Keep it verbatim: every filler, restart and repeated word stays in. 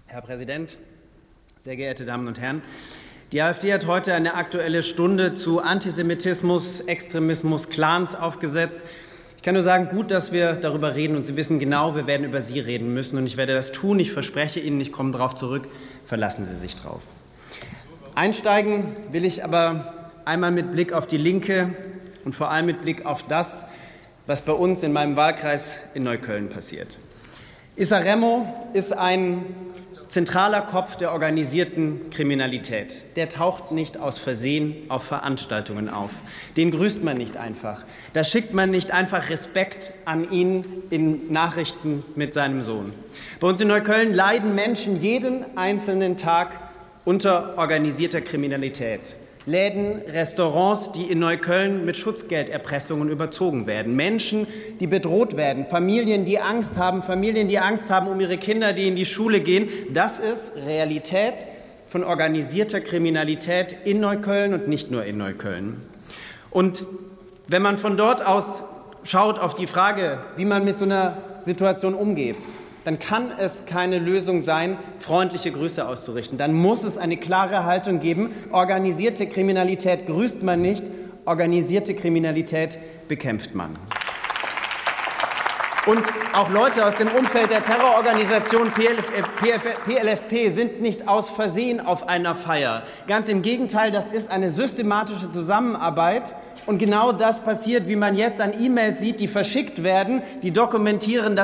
Herr Präsident, sehr geehrte Damen und Herren! Die AfD hat heute eine Aktuelle Stunde zu Antisemitismus, Extremismus, Clans aufgesetzt. Ich kann nur sagen, gut, dass wir darüber reden, und Sie wissen genau, wir werden über Sie reden müssen, und ich werde das tun. Ich verspreche Ihnen, ich komme darauf zurück. Verlassen Sie sich drauf. Einsteigen will ich aber einmal mit Blick auf die Linke und vor allem mit Blick auf das, was bei uns in meinem Wahlkreis in Neukölln passiert. Issa Remo ist ein zentraler Kopf der organisierten Kriminalität. Der taucht nicht aus Versehen auf Veranstaltungen auf. Den grüßt man nicht einfach. Da schickt man nicht einfach Respekt an ihn in Nachrichten mit seinem Sohn. Bei uns in Neukölln leiden Menschen jeden einzelnen Tag unter organisierter Kriminalität. Läden, Restaurants, die in Neukölln mit Schutzgelderpressungen überzogen werden. Menschen, die bedroht werden. Familien, die Angst haben. Familien, die Angst haben um ihre Kinder, die in die Schule gehen. Das ist Realität von organisierter Kriminalität in Neukölln und nicht nur in Neukölln. Und wenn man von dort aus schaut auf die Frage, wie man mit so einer Situation umgeht, dann kann es keine Lösung sein, freundliche Grüße auszurichten. Dann muss es eine klare Haltung geben. Organisierte Kriminalität grüßt man nicht, organisierte Kriminalität bekämpft man. Und auch Leute aus dem Umfeld der Terrororganisation P L F P sind nicht aus Versehen auf einer Feier. Ganz im Gegenteil, das ist eine systematische Zusammenarbeit. Und genau das passiert, wie man jetzt an E-Mails sieht, die verschickt werden, die dokumentieren, dass